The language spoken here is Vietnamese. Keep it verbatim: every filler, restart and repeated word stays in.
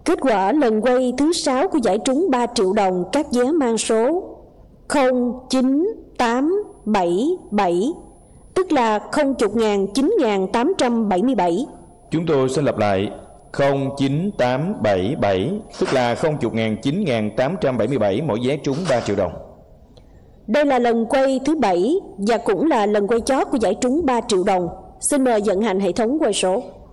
Kết quả lần quay thứ sáu của giải trúng ba triệu đồng các vé mang số không chín tám bảy bảy, tức là không chục ngàn chín ngàn tám trăm bảy mươi bảy. Chúng tôi sẽ lặp lại không chín tám bảy bảy, tức là không chục ngàn chín ngàn tám trăm bảy mươi bảy, mỗi vé trúng ba triệu đồng. Đây là lần quay thứ bảy và cũng là lần quay chót của giải trúng ba triệu đồng. Xin mời vận hành hệ thống quay số.